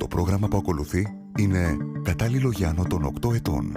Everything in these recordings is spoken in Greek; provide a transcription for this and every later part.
πρόγραμμα που ακολουθεί είναι κατάλληλο για άνω των 8 ετών.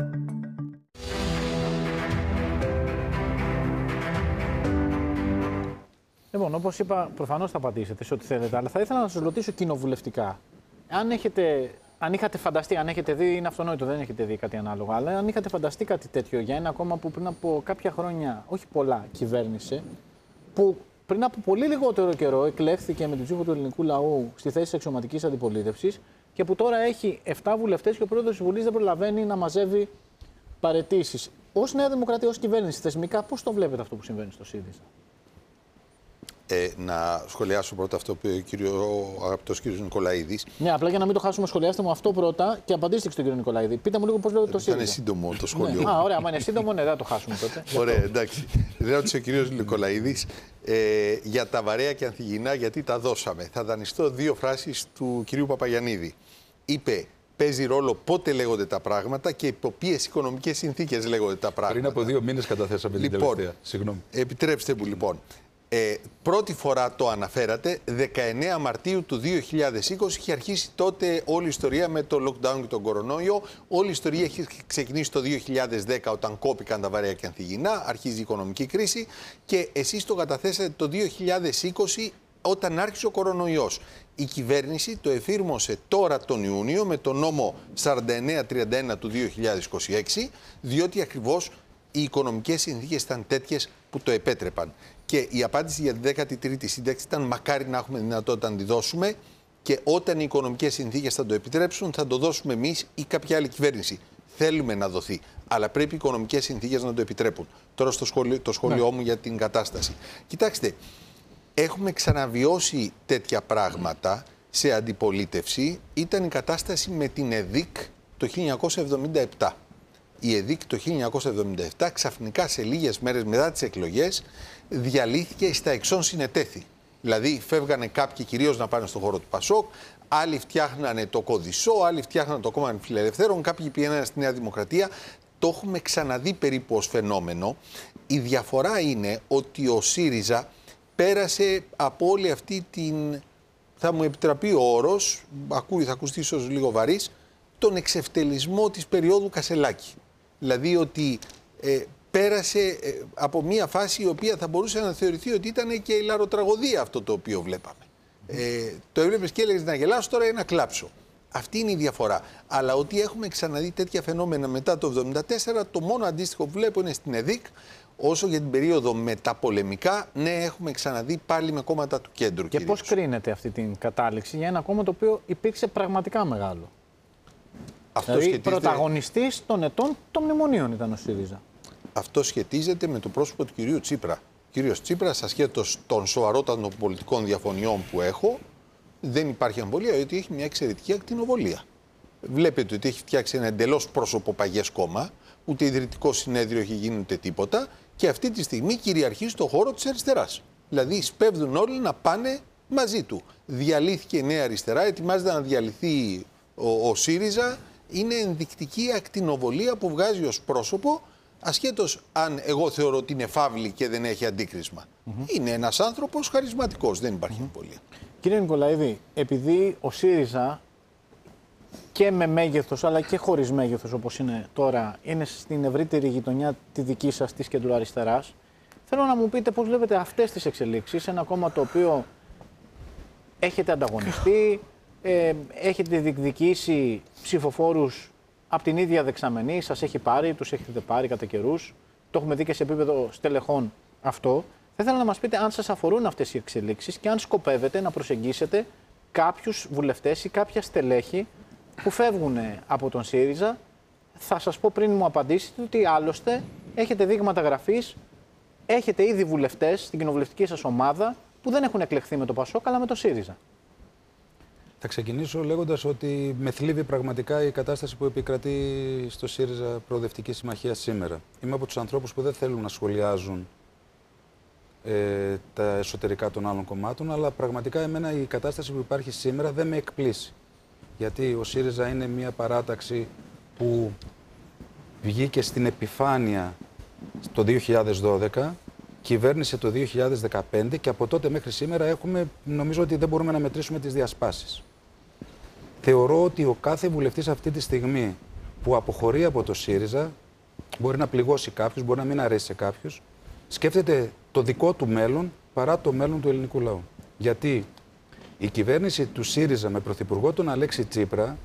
Λοιπόν, όπως είπα, προφανώς θα απαντήσετε σε ό,τι θέλετε, αλλά θα ήθελα να σας ρωτήσω κοινοβουλευτικά. Αν είχατε φανταστεί, αν έχετε δει, είναι αυτονόητο, δεν έχετε δει κάτι ανάλογο, αλλά αν είχατε φανταστεί κάτι τέτοιο για ένα κόμμα που πριν από κάποια χρόνια, όχι πολλά, κυβέρνησε, που πριν από πολύ λιγότερο καιρό εκλέχθηκε με την ψήφο του ελληνικού λαού στη θέση της αξιωματικής αντιπολίτευσης και που τώρα έχει 7 βουλευτές και ο πρόεδρος της Βουλής δεν προλαβαίνει να μαζεύει παραιτήσεις. Ως Νέα Δημοκρατία, ως κυβέρνηση θεσμικά, πώς το βλέπετε αυτό που συμβαίνει στο ΣΥΡΙΖΑ? Να σχολιάσω πρώτα αυτό που είπε ο αγαπητός κύριος Νικολαίδης. Ναι, απλά για να μην το χάσουμε, σχολιάστε μου αυτό πρώτα και απαντήστε στον κύριο Νικολαίδη. Πείτε μου λίγο πώς βλέπετε το ΣΥΡΙΖΑ. Είναι σύντομο το σχόλιο. Ναι. Ωραία, άμα είναι σύντομο, ναι, δεν το χάσουμε τότε. Ωραία, εντάξει. Ρώτησε ο κύριος Νικολαίδης για τα βαρέα και ανθυγιεινά, γιατί τα δώσαμε. Θα δανειστώ 2 φράσεις του κυρίου Παπαγιαννίδη. Είπε, παίζει ρόλο πότε λέγονται τα πράγματα και υπό ποιες οικονομικές συνθήκες λέγονται τα πράγματα. Πριν από 2 μήνες καταθέσαμε την τελευταία. Συγγνώμη. Επιτρέψτε μου λοιπόν. Πρώτη φορά το αναφέρατε, 19 Μαρτίου του 2020 είχε αρχίσει τότε όλη η ιστορία με το lockdown και τον κορονοϊό. Όλη η ιστορία έχει ξεκινήσει το 2010 όταν κόπηκαν τα βαρέα και ανθυγιεινά, αρχίζει η οικονομική κρίση και εσείς το καταθέσατε το 2020 όταν άρχισε ο κορονοϊός. Η κυβέρνηση το εφήρμοσε τώρα τον Ιούνιο με το νόμο 4931 του 2026, διότι ακριβώς οι οικονομικές συνθήκες ήταν τέτοιες που το επέτρεπαν. Και η απάντηση για την 13η σύνταξη ήταν μακάρι να έχουμε δυνατότητα να τη δώσουμε και όταν οι οικονομικές συνθήκες θα το επιτρέψουν θα το δώσουμε εμείς ή κάποια άλλη κυβέρνηση. Θέλουμε να δοθεί, αλλά πρέπει οι οικονομικές συνθήκες να το επιτρέπουν. Τώρα το σχόλιο μου για την κατάσταση. Κοιτάξτε, έχουμε ξαναβιώσει τέτοια πράγματα σε αντιπολίτευση. Ήταν η κατάσταση με την ΕΔΙΚ το 1977. Η ΕΔΙΚ το 1977 ξαφνικά σε λίγες μέρες μετά τις εκλογές διαλύθηκε στα εξών συνετέθη. Δηλαδή φεύγανε κάποιοι κυρίως να πάνε στον χώρο του ΠΑΣΟΚ, άλλοι φτιάχνανε το Κωδισό, άλλοι φτιάχνανε το Κόμμα Φιλελευθέρων, κάποιοι πήγαιναν στη Νέα Δημοκρατία. Το έχουμε ξαναδεί περίπου ως φαινόμενο. Η διαφορά είναι ότι ο ΣΥΡΙΖΑ πέρασε από όλη αυτή την, θα μου επιτραπεί ο όρος, θα ακουστεί ίσως λίγο βαρύς, τον εξευτελισμό της περίοδου Κασελάκη. Δηλαδή ότι πέρασε από μια φάση η οποία θα μπορούσε να θεωρηθεί ότι ήταν και ηλαροτραγωδία αυτό το οποίο βλέπαμε. Το έβλεπες και έλεγες να γελάσω, τώρα να κλάψω. Αυτή είναι η διαφορά. Αλλά ότι έχουμε ξαναδεί τέτοια φαινόμενα μετά το 1974, το μόνο αντίστοιχο που βλέπω είναι στην ΕΔΙΚ. Όσο για την περίοδο μεταπολεμικά, ναι, έχουμε ξαναδεί πάλι με κόμματα του κέντρου. Και πώς κρίνεται αυτή την κατάληξη για ένα κόμμα το οποίο υπήρξε πραγματικά μεγάλο? Δηλαδή, πρωταγωνιστής των ετών των μνημονίων ήταν ο ΣΥΡΙΖΑ. Αυτό σχετίζεται με το πρόσωπο του κυρίου Τσίπρα. Ο κύριος Τσίπρας, ασχέτως των σοβαρότατων πολιτικών διαφωνιών που έχω, δεν υπάρχει αμφιβολία ότι έχει μια εξαιρετική ακτινοβολία. Βλέπετε ότι έχει φτιάξει ένα εντελώς προσωποπαγές κόμμα, ούτε ιδρυτικό συνέδριο έχει γίνει ούτε τίποτα, και αυτή τη στιγμή κυριαρχεί στον χώρο της αριστεράς. Δηλαδή, σπέβδουν όλοι να πάνε μαζί του. Διαλύθηκε η Νέα Αριστερά, ετοιμάζεται να διαλυθεί ο ΣΥΡΙΖΑ. Είναι ενδεικτική ακτινοβολία που βγάζει ως πρόσωπο, ασχέτως αν εγώ θεωρώ ότι είναι φαύλη και δεν έχει αντίκρισμα. Είναι ένας άνθρωπος χαρισματικός, δεν υπάρχει αμφιβολία. Κύριε Νικολαίδη, επειδή ο ΣΥΡΙΖΑ και με μέγεθος αλλά και χωρίς μέγεθος όπως είναι τώρα, είναι στην ευρύτερη γειτονιά τη δική σας της κεντροαριστεράς, θέλω να μου πείτε πώς βλέπετε αυτές τις εξελίξεις, ένα κόμμα το οποίο έχετε ανταγωνιστεί, έχετε διεκδικήσει ψηφοφόρους από την ίδια δεξαμενή, σας έχει πάρει, τους έχετε πάρει κατά καιρούς, το έχουμε δει και σε επίπεδο στελεχών αυτό. Θα ήθελα να μας πείτε αν σας αφορούν αυτές οι εξελίξεις και αν σκοπεύετε να προσεγγίσετε κάποιους βουλευτές ή κάποια στελέχη που φεύγουν από τον ΣΥΡΙΖΑ. Θα σας πω πριν μου απαντήσετε ότι άλλωστε έχετε δείγματα γραφής, έχετε ήδη βουλευτές στην κοινοβουλευτική σας ομάδα που δεν έχουν εκλεχθεί με το ΠΑΣΟΚ αλλά με το ΣΥΡΙΖΑ. Θα ξεκινήσω λέγοντας ότι με θλίβει πραγματικά η κατάσταση που επικρατεί στο ΣΥΡΙΖΑ Προοδευτική Συμμαχία σήμερα. Είμαι από τους ανθρώπους που δεν θέλουν να σχολιάζουν τα εσωτερικά των άλλων κομμάτων, αλλά πραγματικά εμένα η κατάσταση που υπάρχει σήμερα δεν με εκπλήσει. Γιατί ο ΣΥΡΙΖΑ είναι μια παράταξη που βγήκε στην επιφάνεια το 2012, κυβέρνησε το 2015 και από τότε μέχρι σήμερα έχουμε, νομίζω ότι δεν μπορούμε να μετρήσουμε τις διασπάσεις. Θεωρώ ότι ο κάθε βουλευτής αυτή τη στιγμή που αποχωρεί από το ΣΥΡΙΖΑ μπορεί να πληγώσει κάποιους, μπορεί να μην αρέσει σε κάποιους. Σκέφτεται το δικό του μέλλον παρά το μέλλον του ελληνικού λαού. Γιατί η κυβέρνηση του ΣΥΡΙΖΑ με πρωθυπουργό τον Αλέξη Τσίπρα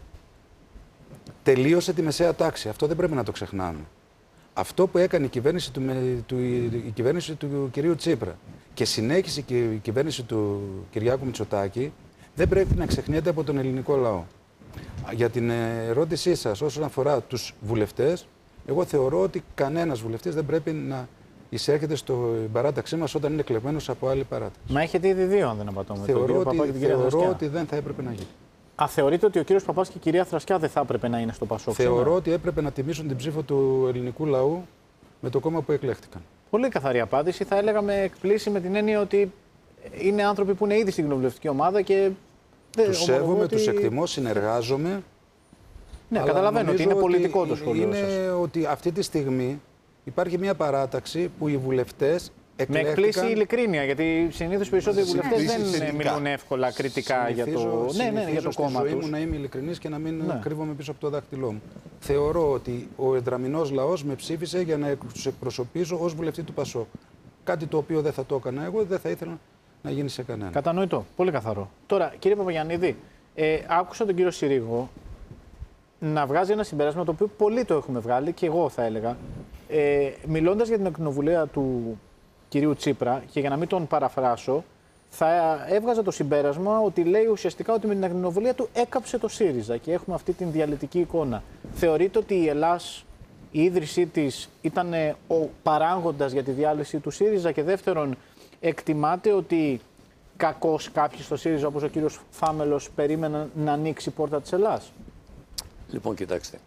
τελείωσε τη μεσαία τάξη. Αυτό δεν πρέπει να το ξεχνάμε. Αυτό που έκανε η κυβέρνηση του κυρίου Τσίπρα και συνέχισε και η κυβέρνηση του Κυριάκου Μητσοτάκη δεν πρέπει να ξεχνιέται από τον ελληνικό λαό. Για την ερώτησή σας όσον αφορά τους βουλευτές, εγώ θεωρώ ότι κανένας βουλευτής δεν πρέπει να εισέρχεται στην παράταξή μας όταν είναι εκλεγμένος από άλλη παράταξη. Μα έχετε ήδη δύο, αν δεν απατώμε. Θεωρώ ότι δεν θα έπρεπε να γίνει. Θεωρείτε ότι ο κύριος Παπάς και η κυρία Θρασκιά δεν θα έπρεπε να είναι στο Πασόκ? Θεωρώ ότι έπρεπε να τιμήσουν την ψήφο του ελληνικού λαού με το κόμμα που εκλέχτηκαν. Πολύ καθαρή απάντηση. Θα έλεγα με εκπλήσει με την έννοια ότι είναι άνθρωποι που είναι ήδη στην κοινοβουλευτική ομάδα και. Τους σέβομαι, τους εκτιμώ, συνεργάζομαι. Ναι, καταλαβαίνω ότι είναι πολιτικό το σχολείο σας. Είναι ότι αυτή τη στιγμή υπάρχει μια παράταξη που οι βουλευτές εκλέχθηκαν. Με εκπλήσει η ειλικρίνεια, γιατί συνήθως περισσότεροι βουλευτές δεν μιλούν εύκολα κριτικά για το κόμμα τους. Μου να είμαι ειλικρινής και να μην κρύβομαι πίσω από το δάχτυλό μου. Θεωρώ ότι ο εδραμινός λαός με ψήφισε για να τους εκπροσωπήσω ως βουλευτή του ΠΑΣΟΚ. Κάτι το οποίο δεν θα το έκανα εγώ, δεν θα ήθελα να γίνει σε κανένα. Κατανοητό. Πολύ καθαρό. Τώρα, κύριε Παπαγιαννίδη, άκουσα τον κύριο Συρίγο να βγάζει ένα συμπέρασμα το οποίο πολλοί το έχουμε βγάλει και εγώ θα έλεγα. Μιλώντας για την εκνοβουλία του κυρίου Τσίπρα, και για να μην τον παραφράσω, θα έβγαζα το συμπέρασμα ότι λέει ουσιαστικά ότι με την εκνοβουλία του έκαψε το ΣΥΡΙΖΑ και έχουμε αυτή την διαλυτική εικόνα. Θεωρείτε ότι η Ελλάς, η ίδρυσή της, ήταν ο παράγοντας για τη διάλυση του ΣΥΡΙΖΑ? Και δεύτερον, εκτιμάτε ότι κακώς κάποιοι στο ΣΥΡΙΖΑ, όπως ο κύριος Φάμελος, περίμεναν να ανοίξει η πόρτα της Ελλάς? Λοιπόν, κοιτάξτε,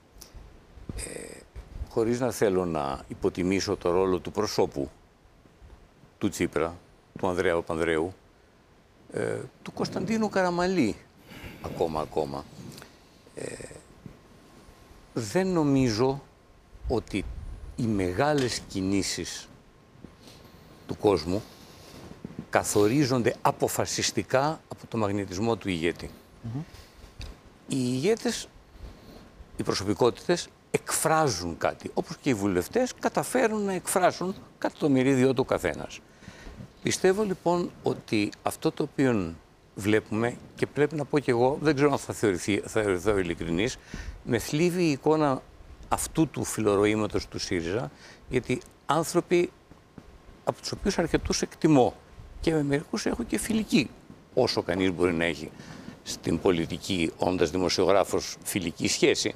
χωρίς να θέλω να υποτιμήσω το ρόλο του προσώπου του Τσίπρα, του Ανδρέα Παπανδρέου, του Κωνσταντίνου Καραμαλή ακόμα, δεν νομίζω ότι οι μεγάλες κινήσεις του κόσμου καθορίζονται αποφασιστικά από το μαγνητισμό του ηγέτη. Οι ηγέτες, οι προσωπικότητες εκφράζουν κάτι, όπως και οι βουλευτές καταφέρουν να εκφράσουν κάτι το μερίδιο του καθένας. Πιστεύω λοιπόν ότι αυτό το οποίο βλέπουμε, και πρέπει να πω και εγώ, δεν ξέρω αν θα θεωρηθώ ειλικρινής, με θλίβει η εικόνα αυτού του φιλορροήματος του ΣΥΡΙΖΑ, γιατί άνθρωποι από τους οποίους αρκετούς εκτιμώ και με μερικούς έχω και φιλική, όσο κανείς μπορεί να έχει στην πολιτική, όντας δημοσιογράφος, φιλική σχέση,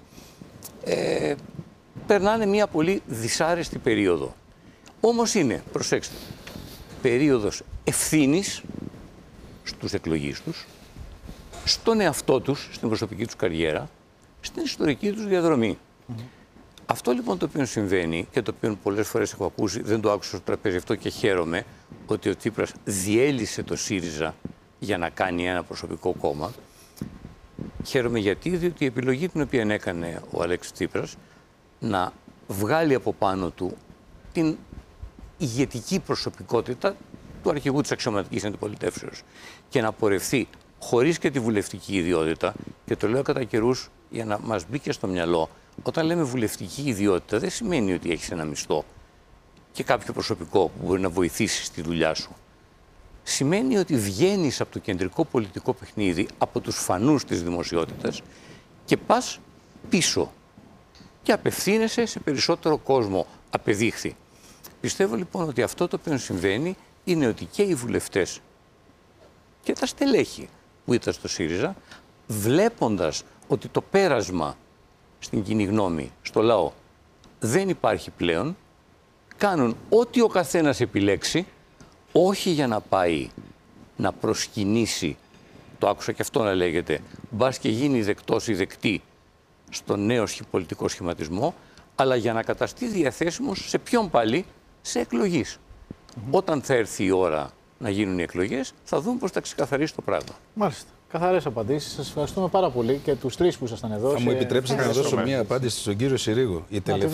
περνάνε μια πολύ δυσάρεστη περίοδο. Όμως είναι, προσέξτε, περίοδος ευθύνης στους εκλογείς τους, στον εαυτό τους, στην προσωπική τους καριέρα, στην ιστορική τους διαδρομή. Αυτό λοιπόν το οποίο συμβαίνει και το οποίο πολλές φορές έχω ακούσει, δεν το άκουσα στο τραπέζι αυτό και χαίρομαι, ότι ο Τσίπρας διέλυσε το ΣΥΡΙΖΑ για να κάνει ένα προσωπικό κόμμα. Χαίρομαι διότι η επιλογή την οποία έκανε ο Αλέξης Τσίπρας να βγάλει από πάνω του την ηγετική προσωπικότητα του αρχηγού της αξιωματικής αντιπολιτεύσεως και να πορευθεί χωρίς και τη βουλευτική ιδιότητα, και το λέω κατά καιρούς για να μας μπει και στο μυαλό, όταν λέμε βουλευτική ιδιότητα δεν σημαίνει ότι έχεις ένα μισθό και κάποιο προσωπικό που μπορεί να βοηθήσει στη δουλειά σου. Σημαίνει ότι βγαίνεις από το κεντρικό πολιτικό παιχνίδι, από τους φανούς της δημοσιότητας και πας πίσω και απευθύνεσαι σε περισσότερο κόσμο, απεδείχθη. Πιστεύω λοιπόν ότι αυτό το οποίο συμβαίνει είναι ότι και οι βουλευτές και τα στελέχη που ήταν στο ΣΥΡΙΖΑ, βλέποντας ότι το πέρασμα στην κοινή γνώμη, στο λαό, δεν υπάρχει πλέον, κάνουν ό,τι ο καθένας επιλέξει, όχι για να πάει να προσκυνήσει, το άκουσα και αυτό να λέγεται, μπας και γίνει δεκτός ή δεκτή στο νέο πολιτικό σχηματισμό, αλλά για να καταστεί διαθέσιμος σε ποιον πάλι, σε εκλογής. Όταν θα έρθει η ώρα να γίνουν οι εκλογές, θα δούμε πώς θα ξεκαθαρίσει το πράγμα. Μάλιστα. Καθαρές απαντήσεις. Σας ευχαριστούμε πάρα πολύ και τους τρεις που ήσασταν εδώ. Θα μου επιτρέψετε να δώσω μία απάντηση στον κύριο Συρίγο.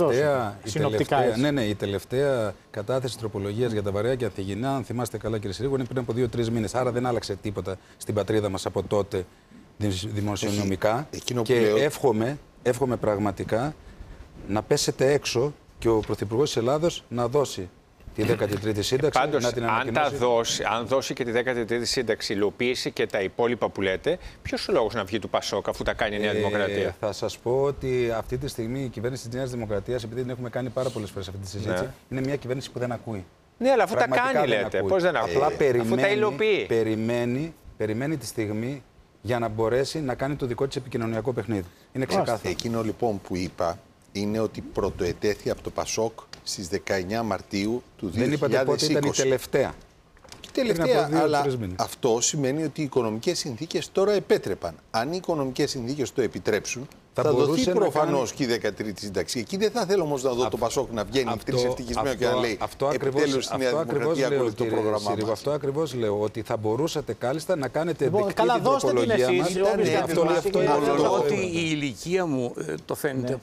Η τελευταία κατάθεση τροπολογίας για τα βαρέα και αθηγηνά, αν θυμάστε καλά κύριε Συρίγο, είναι πριν από 2-3 μήνες. Άρα δεν άλλαξε τίποτα στην πατρίδα μας από τότε δημοσιονομικά και λέω... εύχομαι πραγματικά να πέσετε έξω και ο Πρωθυπουργός της Ελλάδος να δώσει τη 13η σύνταξη. Πάντως, να την αν δώσει και τη 13η σύνταξη, υλοποιήσει και τα υπόλοιπα που λέτε, ποιος ο λόγος να βγει του Πασόκ αφού τα κάνει η Νέα Δημοκρατία? Θα σας πω ότι αυτή τη στιγμή η κυβέρνηση της Νέας Δημοκρατίας, επειδή την έχουμε κάνει πάρα πολλές φορές αυτή τη συζήτηση, είναι μια κυβέρνηση που δεν ακούει. Ναι, αλλά αφού πραγματικά τα κάνει, λέτε. Πώς δεν ακούει? Απλά αφού τα υλοποιεί. Περιμένει τη στιγμή για να μπορέσει να κάνει το δικό της επικοινωνιακό παιχνίδι. Είναι ξεκάθαρο. Εκείνο λοιπόν που είπα είναι ότι πρωτοετέθη από το Πασόκ στις 19 Μαρτίου του 2020. Δεν είπατε πότε ήταν η τελευταία. Τελευταία, αλλά αυτό σημαίνει ότι οι οικονομικές συνθήκες τώρα επέτρεπαν. Αν οι οικονομικές συνθήκες το επιτρέψουν, θα δοθεί προφανώς και η 13η σύνταξη. Εκεί δεν θα θέλω όμως να δω το Πασόκ να βγαίνει τρισευτυχισμένο και να λέει επιτέλους στη Νέα Δημοκρατία ακολουθεί το πρόγραμμά μας. Αυτό ακριβώς λέω, ότι θα μπορούσατε κάλλιστα να κάνετε δεκτή καλά, την τροπολογία μας. Ότι η ηλικία μου το φαίνεται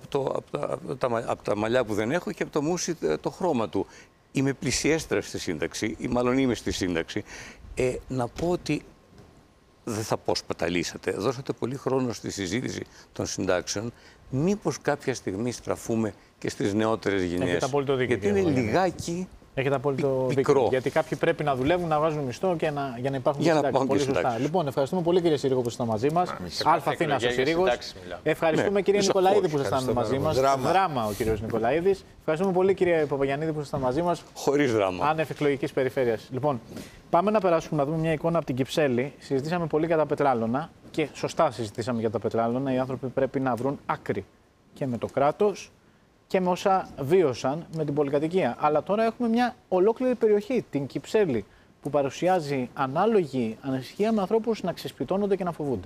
από τα μαλλιά που δεν έχω και από το μουσι το χρώμα του. Είμαι πλησιέστερα στη σύνταξη, ή μάλλον είμαι στη σύνταξη. Να πω ότι δεν θα πω σπαταλήσατε. Δώσατε πολύ χρόνο στη συζήτηση των συντάξεων. Μήπως κάποια στιγμή στραφούμε και στις νεότερες γενιές? Γιατί είναι λιγάκι. Έχετε απόλυτο δίκιο. Γιατί κάποιοι πρέπει να δουλεύουν, να βάζουν μισθό και για να υπάρχουν συντάξεις. Πολύ σωστά. Λοιπόν, ευχαριστούμε πολύ κύριε Συρίγο που ήσασταν μαζί μας. Αλφα Αθήνας ο Συρίγος. Ευχαριστούμε κύριε Νικολαίδη που ήσασταν μαζί μας. Δράμα ο κύριος Νικολαίδης. Ευχαριστούμε πολύ κύριε Παπαγιαννίδη που ήσασταν μαζί μας. Χωρίς δράμα. Άνευ εκλογικής περιφέρειας. Λοιπόν, πάμε να περάσουμε να δούμε μια εικόνα από την Κυψέλη. Συζητήσαμε πολύ για τα πετράλωνα και σωστά συζητήσαμε για τα πετράλωνα. Οι άνθρωποι πρέπει να βρουν άκρη και με το κράτος και με όσα βίωσαν με την πολυκατοικία. Αλλά τώρα έχουμε μια ολόκληρη περιοχή, την Κυψέλη, που παρουσιάζει ανάλογη ανησυχία με ανθρώπους να ξεσπιτώνονται και να φοβούνται.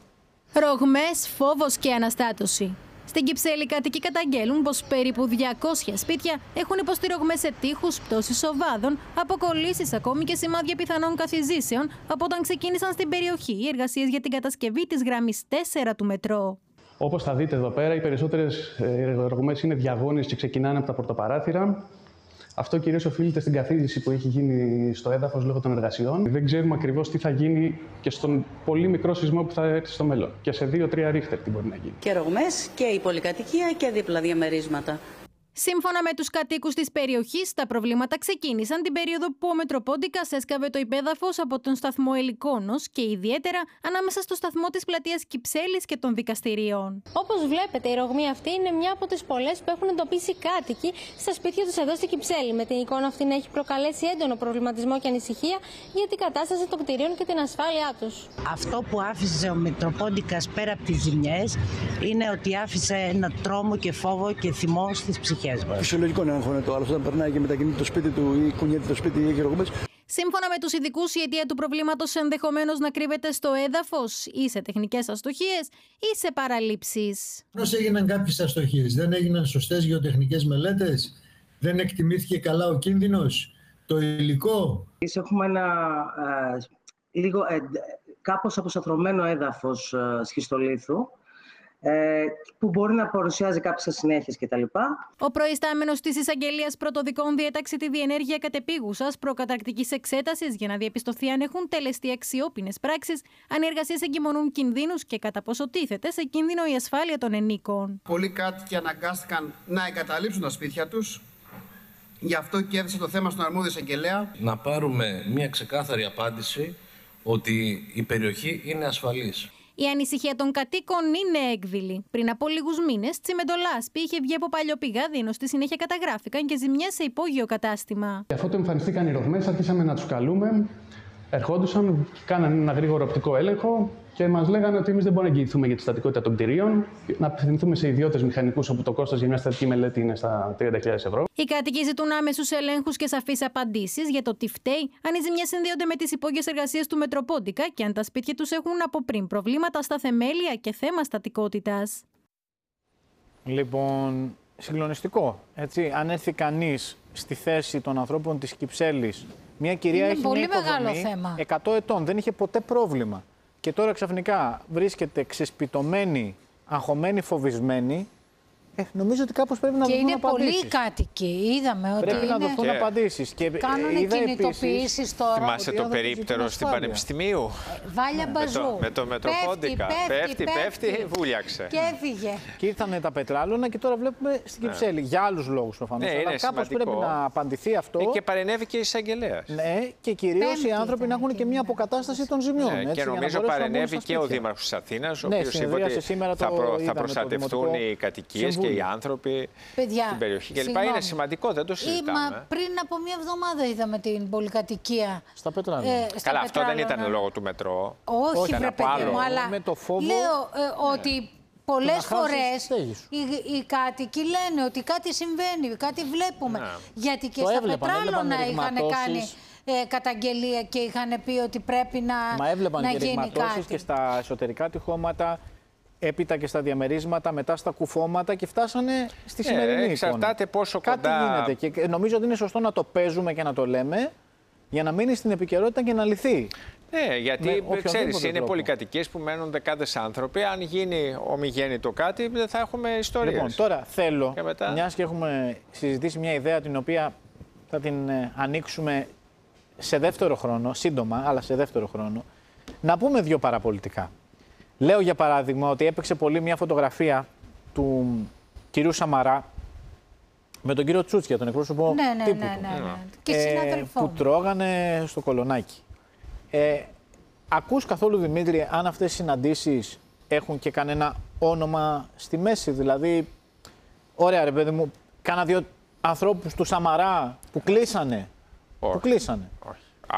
Ρογμές, φόβος και αναστάτωση. Στην Κυψέλη, οι κάτοικοι καταγγέλουν πως περίπου 200 σπίτια έχουν υποστεί ρογμές σε τοίχους, πτώσεις οβάδων, αποκολλήσεις, ακόμη και σημάδια πιθανών καθιζήσεων από όταν ξεκίνησαν στην περιοχή οι εργασίες για την κατασκευή της γραμμής 4 του μετρό. Όπως θα δείτε εδώ πέρα, οι περισσότερες ρογμές είναι διαγώνιες και ξεκινάνε από τα πορτοπαράθυρα. Αυτό κυρίως οφείλεται στην καθίζηση που έχει γίνει στο έδαφος λόγω των εργασιών. Δεν ξέρουμε ακριβώς τι θα γίνει και στον πολύ μικρό σεισμό που θα έρθει στο μέλλον. Και σε 2-3 ρίχτερ τι μπορεί να γίνει. Και ρογμές και η πολυκατοικία και δίπλα διαμερίσματα. Σύμφωνα με τους κατοίκους της περιοχής, τα προβλήματα ξεκίνησαν την περίοδο που ο Μετροπόντικας έσκαβε το υπέδαφος από τον σταθμό Ελικόνος και ιδιαίτερα ανάμεσα στο σταθμό της πλατείας Κυψέλης και των δικαστηρίων. Όπως βλέπετε, η ρογμή αυτή είναι μια από τις πολλές που έχουν εντοπίσει οι κάτοικοι στα σπίτια τους εδώ στη Κυψέλη. Με την εικόνα αυτή να έχει προκαλέσει έντονο προβληματισμό και ανησυχία για την κατάσταση των κτηρίων και την ασφάλειά τους. Αυτό που άφησε ο Μετροπόντικας πέρα από τις ζημιές είναι ότι άφησε ένα τρόμο και φόβο και θυμό στις ψυχές. Φυσιολογικό να αγχώνεται το άλλο όταν περνάει και μετακινείται το σπίτι του ή κουνιέται το σπίτι ή έχει ρογμές. Σύμφωνα με τους ειδικούς, η αιτία του προβλήματος ενδεχομένως να κρύβεται στο έδαφος ή σε τεχνικές αστοχίες ή σε παραλήψεις. Πώς έγιναν κάποιες αστοχίες? Δεν έγιναν σωστές γεωτεχνικές μελέτες? Δεν εκτιμήθηκε καλά ο κίνδυνος? Το υλικό? Έχουμε ένα κάπως αποσαφρωμένο έδαφος σχιστολίθου, που μπορεί να παρουσιάζει κάποιες ασυνέχειες κτλ. Ο προϊστάμενος της εισαγγελίας πρωτοδικών διέταξε τη διενέργεια κατεπίγουσας προκαταρκτικής εξέτασης για να διαπιστωθεί αν έχουν τελεστεί αξιόπινες πράξεις, αν οι εργασίες εγκυμονούν κινδύνους και κατά πόσο τίθεται σε κίνδυνο η ασφάλεια των ενίκων. Πολλοί κάτοικοι αναγκάστηκαν να εγκαταλείψουν τα σπίτια τους. Γι' αυτό και έθεσε το θέμα στον αρμόδιο εισαγγελέα. Να πάρουμε μια ξεκάθαρη απάντηση ότι η περιοχή είναι ασφαλής. Η ανησυχία των κατοίκων είναι έκδηλη. Πριν από λίγους μήνες, τσιμεντολάσπη είχε βγει από παλιό πηγάδι, ενώ στη συνέχεια καταγράφηκαν και ζημιές σε υπόγειο κατάστημα. Αφού το εμφανιστήκαν οι ρογμές, αρχίσαμε να τους καλούμε. Ερχόντουσαν, κάνανε ένα γρήγορο οπτικό έλεγχο και μας λέγανε ότι εμείς δεν μπορούμε να εγγυηθούμε για τη στατικότητα των κτηρίων, να απευθυνθούμε σε ιδιώτες μηχανικούς, όπου το κόστος για μια στατική μελέτη είναι στα 30.000 ευρώ. Οι κάτοικοι ζητούν άμεσους ελέγχους και σαφείς απαντήσεις για το τι φταίει, αν οι ζημιές συνδέονται με τις υπόγειες εργασίες του Μετροπόντικα και αν τα σπίτια τους έχουν από πριν προβλήματα στα θεμέλια και θέμα στατικότητας. Λοιπόν, συγκλονιστικό. Έτσι, αν έρθει κανείς στη θέση των ανθρώπων της Κυψέλης, μια κυρία έχει πολύ μια μεγάλο υποδομή θέμα. 100 ετών, δεν είχε ποτέ πρόβλημα. Και τώρα ξαφνικά βρίσκεται ξεσπιτωμένη, αγχωμένη, φοβισμένη Νομίζω ότι κάπως πρέπει να και δοθούν είναι απαντήσεις. πολλοί κάτοικοι. Είδαμε ότι πρέπει να δοθούν απαντήσεις. Κάνουν κινητοποιήσεις τώρα. Θυμάσαι το περίπτερο στην Πανεπιστημίου. Βάλια μπαζού. Με το Μετροπόντικα. Πέφτει, βούλιαξε. Και έφυγε. Και ήρθαν τα πετράλωνα και τώρα βλέπουμε στην Κυψέλη. Για άλλους λόγους προφανώς. Ναι, αλλά κάπως πρέπει να απαντηθεί αυτό. Και παρενέβη και η εισαγγελέας. Ναι, και κυρίως οι άνθρωποι να έχουν και μια αποκατάσταση των ζημιών. Ναι, και νομίζω παρενέβη και ο Δήμαρχος της Αθήνας, ο οποίος είπε ότι θα προστατευτούν οι κατοικίες και οι άνθρωποι στην περιοχή κλπ. Είναι σημαντικό, δεν το συζητάμε. Πριν από μια εβδομάδα είδαμε την πολυκατοικία. Στα πετράλαινα. Καλά, αυτό δεν ήταν λόγω του μετρό. Όχι, βρε παιδί μου, αλλά λέω ότι πολλές φορές οι κάτοικοι λένε ότι κάτι συμβαίνει, κάτι βλέπουμε. Γιατί και στα πετράλωνα είχαν κάνει καταγγελία και είχαν πει ότι πρέπει να γίνει κάτι. Μα έβλεπαν και ρηγματώσεις και στα εσωτερικά τυχώματα, έπειτα και στα διαμερίσματα, μετά στα κουφώματα και φτάσανε στη σημερινή εικόνα. Εξαρτάται πόσο κάτι κοντά γίνεται και νομίζω ότι είναι σωστό να το παίζουμε και να το λέμε για να μείνει στην επικαιρότητα και να λυθεί. Ναι, γιατί ξέρεις, είναι πολυκατοικίες που μένουν δεκάδες άνθρωποι. Αν γίνει ομιγέννητο κάτι, δεν θα έχουμε ιστορίες. Λοιπόν, τώρα θέλω, μιας και έχουμε συζητήσει μια ιδέα την οποία θα την ανοίξουμε σε δεύτερο χρόνο, σύντομα, αλλά σε δεύτερο χρόνο, να πούμε δύο παραπολιτικά. Λέω για παράδειγμα ότι έπαιξε πολύ μια φωτογραφία του κυρίου Σαμαρά με τον κύριο Τσούτσια, τον εκπρόσωπο τύπου του, και συναδελφό που τρώγανε στο Κολονάκι. Ακούς καθόλου, Δημήτρη, αν αυτές οι συναντήσεις έχουν και κανένα όνομα στη μέση? Δηλαδή, ωραία ρε παιδί μου, κάνα δύο ανθρώπους του Σαμαρά που κλείσανε. Όχι. Που κλείσανε. Όχι.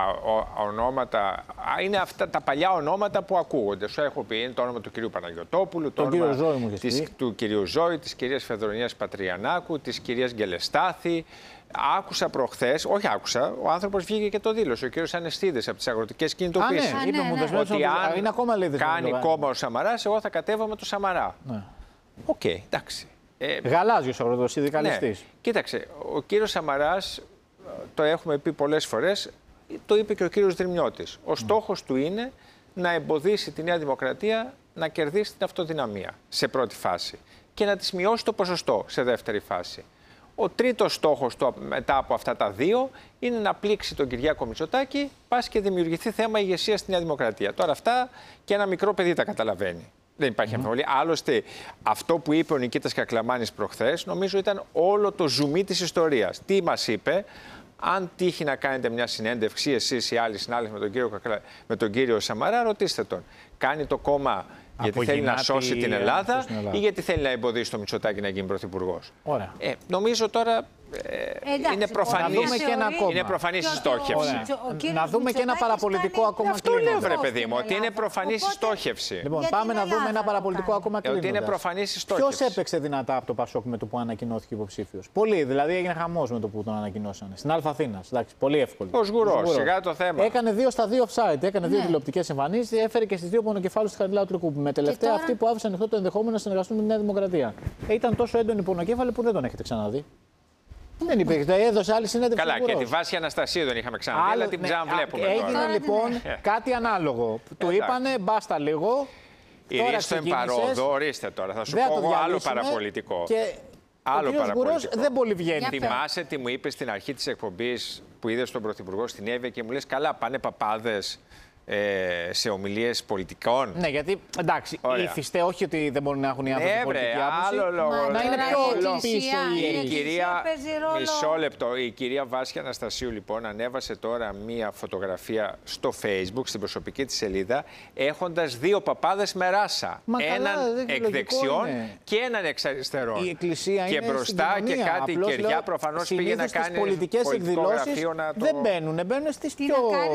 Ονόματα, είναι αυτά τα παλιά ονόματα που ακούγονται. Σου έχω πει, είναι το όνομα του κυρίου Παναγιωτόπουλου, το όνομα του κυρίου Ζώη, της κυρίας Φεδρονίας Πατριανάκου, της κυρίας Γκελεστάθη. Άκουσα προχθές, όχι άκουσα, ο άνθρωπος βγήκε και το δήλωσε, ο κύριος Ανεστίδης από τις αγροτικές κινητοποιήσεις. Ότι αν κάνει κόμμα ο Σαμαράς, εγώ θα κατέβω με το Σαμαρά. Οκ, εντάξει. Γαλάζιος αγροτοσυνδικαλιστής. Ναι. Κοίταξε, ο κύριος Σαμαράς, το έχουμε πει πολλές φορές, το είπε και ο κύριος Δρυμιώτης. Ο στόχος του είναι να εμποδίσει τη Νέα Δημοκρατία να κερδίσει την αυτοδυναμία σε πρώτη φάση και να της μειώσει το ποσοστό σε δεύτερη φάση. Ο τρίτος στόχος του μετά από αυτά τα δύο είναι να πλήξει τον Κυριάκο Μητσοτάκη, πας και δημιουργηθεί θέμα ηγεσίας στη Νέα Δημοκρατία. Τώρα αυτά και ένα μικρό παιδί τα καταλαβαίνει. Δεν υπάρχει αμφιβολία. Άλλωστε, αυτό που είπε ο Νικήτας Κακλαμάνης προχθές, νομίζω ήταν όλο το ζουμί της ιστορίας. Τι μας είπε? Αν τύχει να κάνετε μια συνέντευξη, εσείς ή άλλοι συνάδελφοι με τον κύριο Σαμαρά, ρωτήστε τον. Κάνει το κόμμα γιατί θέλει να σώσει την Ελλάδα ή γιατί θέλει να εμποδίσει το Μητσοτάκη να γίνει πρωθυπουργός? Νομίζω τώρα είναι προφανής η στόχευση. Να δούμε και ένα παραπολιτικό ακόμα αυτό λέω, βρε παιδί μου, ότι είναι προφανής η στόχευση. Λοιπόν, πάμε να δούμε ένα παραπολιτικό ακόμα κλείνοντας. Ότι είναι προφανής η στόχευση. Ποιος έπαιξε δυνατά από το Πασόκ με το που ανακοινώθηκε υποψήφιος? Πολύ, δηλαδή έγινε χαμός με το που τον ανακοινώσανε. Στην Α' Αθήνας, εντάξει, πολύ εύκολο. Ο Σγουρός, σιγά το θέμα. Έκανε 2 στα 2 offside, έκανε 2 τηλεοπτικές εμφανίσεις, έφερε και στις 2 πονοκεφάλους του Χαριλάου Τρικούπη. Με τελευταία αυτή που άφησαν ανοιχτό το ενδεχόμενο να συνεργαστούν με τη Νέα Δημοκρατία. Ήταν τόσο έντονη πονοκέφαλη που δεν τον έχετε ξαναδεί. Δεν υπήρχε, έδωσε άλλη συνέντευξη. Καλά, και τη Βάση Αναστασίου δεν είχαμε ξαναδεί, αλλά την ξαναβλέπουμε. Έγινε λοιπόν κάτι ανάλογο. Του είπανε μπάστα λίγο. Ηρίστο εμπαρόδο, ορίστε τώρα. Θα σου πω εγώ άλλο παραπολιτικό. Άλλο παραπολιτικό. Δεν πολύ βγαίνει. Θυμάσαι τι μου είπε στην αρχή της εκπομπής που είδες τον Πρωθυπουργό στην Εύβοια και μου λες καλά, πάνε παπάδες σε ομιλίες πολιτικών. Ναι, γιατί εντάξει, ήθιστε όχι ότι δεν μπορούν να έχουν οι άνθρωποι πολιτική άποψη. Άλλο λόγο. Να είναι πιο πίσω η κυρία. Μισό λεπτό. Η κυρία Βάσια Αναστασίου λοιπόν ανέβασε τώρα μία φωτογραφία στο Facebook, στην προσωπική της σελίδα, έχοντας 2 παπάδες με ράσα. Έναν εκ δεξιών και έναν εξ αριστερών. Η Εκκλησία και είναι μπροστά και κάτι η κεριά προφανώς πήγε να κάνει πολιτικές εκδηλώσεις. Δεν μπαίνουν στις πιο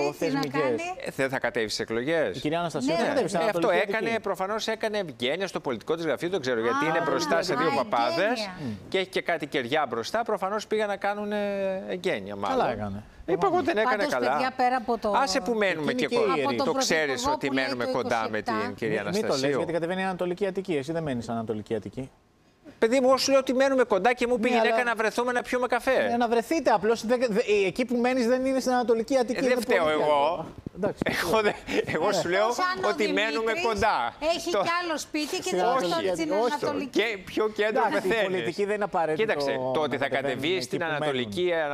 θεσμικές. Κατέβει στις εκλογές. Η κυρία Αναστασία δεν κατέβει. Αυτό έκανε, προφανώς έκανε ευγένεια στο πολιτικό της γραφείο, δεν ξέρω γιατί είναι μπροστά σε 2 παπάδες και έχει και κάτι κεριά μπροστά. Προφανώς πήγαν να κάνουν ευγένεια, μάλλον. Καλά έκανε. Είπα εγώ δεν έκανε καλά. Παιδιά, πέρα από το... Άσε που μένουμε και κοντά. Το ξέρεις ότι μένουμε κοντά με την κυρία Αναστασίου. Μην το λες, γιατί κατεβαίνει Ανατολική Αττική. Εσύ δεν μένεις Ανατολική Αττική. Παιδί μου, εγώ σου λέω ότι μένουμε κοντά και μου πει η γυναίκα να βρεθούμε να πιούμε καφέ. Να βρεθείτε. Απλώς εκεί που μένεις δεν είναι στην Ανατολική Αττική. Δεν φταίω εγώ. Εγώ σου λέω ότι μένουμε κοντά. Έχει κι άλλο σπίτι και δεν είναι στην Ανατολική. Και πιο κέντρο πεθαίνει. Η πολιτική δεν είναι απαραίτητο. Κοίταξε, το ότι θα κατεβεί στην Ανατολική